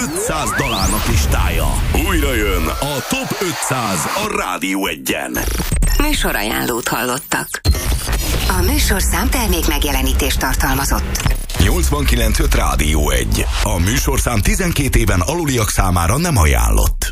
500 dalárnak listája. Újra jön a Top 500 a Rádió 1-en. Műsorajánlót hallottak. A műsorszám termék megjelenítést tartalmazott. 89.5 Rádió 1. A műsorszám 12 éven aluliak számára nem ajánlott.